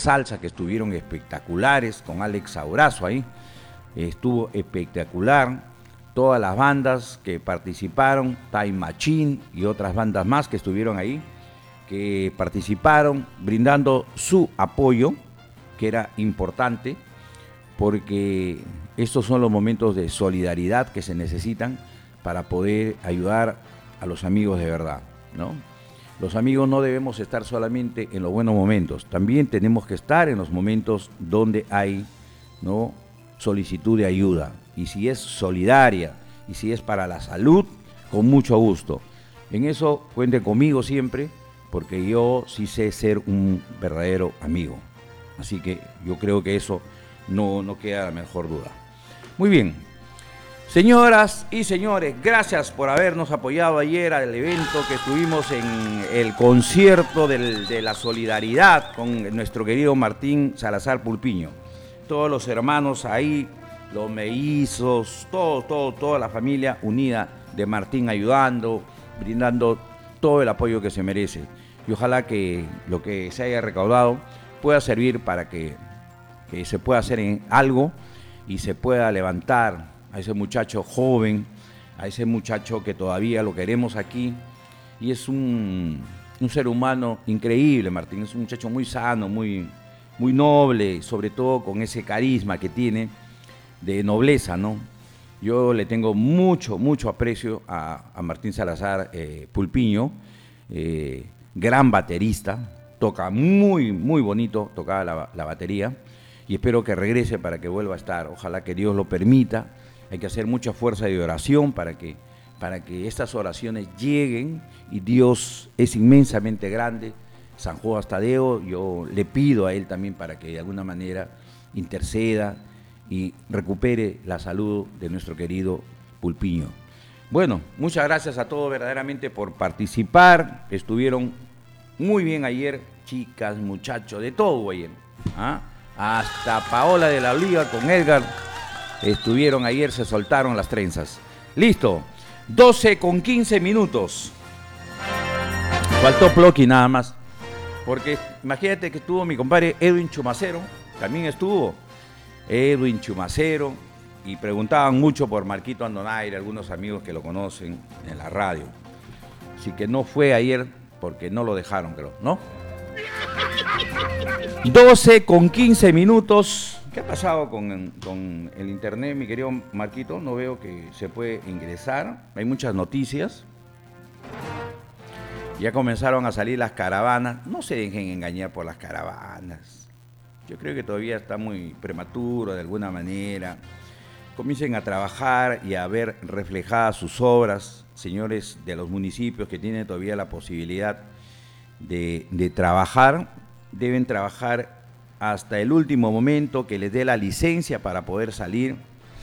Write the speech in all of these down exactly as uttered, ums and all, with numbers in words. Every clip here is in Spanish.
salsa que estuvieron espectaculares, con Alex Saurazo ahí, estuvo espectacular. Todas las bandas que participaron, Time Machine y otras bandas más que estuvieron ahí, que participaron brindando su apoyo, que era importante, porque estos son los momentos de solidaridad que se necesitan para poder ayudar a los amigos de verdad, ¿no? Los amigos no debemos estar solamente en los buenos momentos, también tenemos que estar en los momentos donde hay, ¿no?, solicitud de ayuda, y si es solidaria, y si es para la salud, con mucho gusto. En eso cuente conmigo siempre, porque yo sí sé ser un verdadero amigo. Así que yo creo que eso no, no queda la mejor duda. Muy bien. Señoras y señores, gracias por habernos apoyado ayer al evento que estuvimos en el concierto del, de la solidaridad con nuestro querido Martín Salazar Pulpiño. Todos los hermanos ahí, los mellizos, todo, todo, toda la familia unida de Martín ayudando, brindando todo el apoyo que se merece. Y ojalá que lo que se haya recaudado pueda servir para que, que se pueda hacer en algo y se pueda levantar a ese muchacho joven, a ese muchacho que todavía lo queremos aquí, y es un, un ser humano increíble. Martín es un muchacho muy sano, muy, muy noble, sobre todo con ese carisma que tiene de nobleza, ¿no? Yo le tengo mucho, mucho aprecio a, a Martín Salazar eh, Pulpiño, eh, gran baterista, toca muy, muy bonito, tocaba la, la batería, y espero que regrese para que vuelva a estar, ojalá que Dios lo permita. Hay que hacer mucha fuerza de oración para que, para que estas oraciones lleguen, y Dios es inmensamente grande. San Juan Tadeo, yo le pido a él también para que de alguna manera interceda y recupere la salud de nuestro querido Pulpiño. Bueno, muchas gracias a todos verdaderamente por participar. Estuvieron muy bien ayer, chicas, muchachos, de todo ayer, ¿ah? Hasta Paola de la Oliva con Edgar estuvieron ayer, se soltaron las trenzas. Listo, doce con quince minutos. Faltó Ploqui nada más, porque imagínate que estuvo mi compadre Edwin Chumacero, también estuvo Edwin Chumacero, y preguntaban mucho por Marquito Andonaire, algunos amigos que lo conocen en la radio. Así que no fue ayer porque no lo dejaron, creo, ¿no? doce con quince minutos. ¿Qué ha pasado con, con el internet, mi querido Marquito? No veo que se puede ingresar. Hay muchas noticias. Ya comenzaron a salir las caravanas. No se dejen engañar por las caravanas. Yo creo que todavía está muy prematuro de alguna manera. Comiencen a trabajar y a ver reflejadas sus obras, señores de los municipios que tienen todavía la posibilidad de, de trabajar. Deben trabajar hasta el último momento que les dé la licencia para poder salir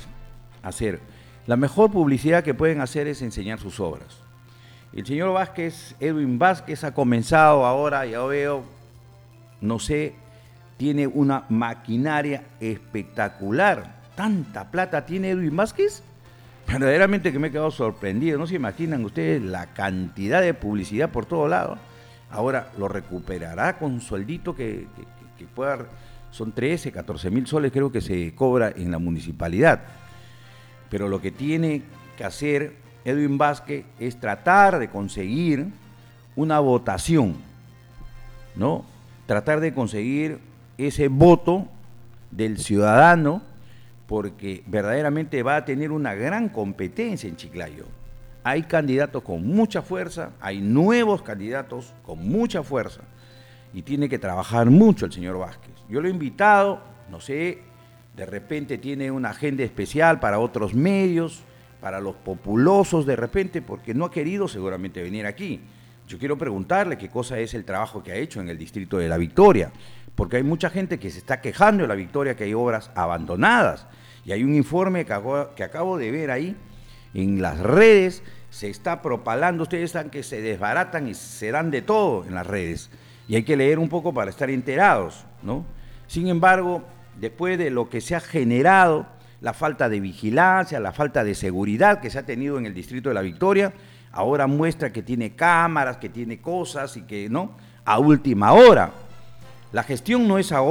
a hacer. La mejor publicidad que pueden hacer es enseñar sus obras. El señor Vázquez, Edwin Vázquez, ha comenzado ahora, ya veo, no sé, tiene una maquinaria espectacular. ¿Tanta plata tiene Edwin Vázquez? Verdaderamente que me he quedado sorprendido. No se imaginan ustedes la cantidad de publicidad por todo lado. Ahora lo recuperará con un sueldito que, que, que pueda, son trece, catorce mil soles creo que se cobra en la municipalidad. Pero lo que tiene que hacer Edwin Vázquez es tratar de conseguir una votación, ¿no? Tratar de conseguir ese voto del ciudadano, porque verdaderamente va a tener una gran competencia en Chiclayo. Hay candidatos con mucha fuerza, hay nuevos candidatos con mucha fuerza, y tiene que trabajar mucho el señor Vázquez. Yo lo he invitado, no sé, de repente tiene una agenda especial para otros medios, para los populosos de repente, porque no ha querido seguramente venir aquí. Yo quiero preguntarle qué cosa es el trabajo que ha hecho en el distrito de La Victoria, porque hay mucha gente que se está quejando de La Victoria, que hay obras abandonadas, y hay un informe que acabo, que acabo de ver ahí en las redes, se está propalando, ustedes saben que se desbaratan y se dan de todo en las redes, y hay que leer un poco para estar enterados, ¿no? Sin embargo, después de lo que se ha generado, la falta de vigilancia, la falta de seguridad que se ha tenido en el distrito de La Victoria, ahora muestra que tiene cámaras, que tiene cosas y que, ¿no?, a última hora. La gestión no es ahora.